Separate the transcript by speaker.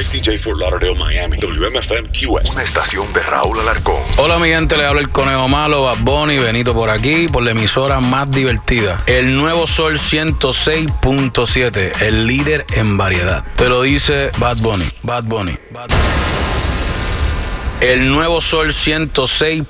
Speaker 1: Complex DJ Fort Lauderdale, Miami. WMFM QS.
Speaker 2: Una estación de Raúl Alarcón.
Speaker 3: Hola mi gente, le habla el Conejo Malo, Bad Bunny, Benito por aquí, por la emisora más divertida. El Nuevo Sol 106.7, el líder en variedad. Te lo dice Bad Bunny, Bad Bunny, Bad Bunny. El Nuevo Sol 106.7.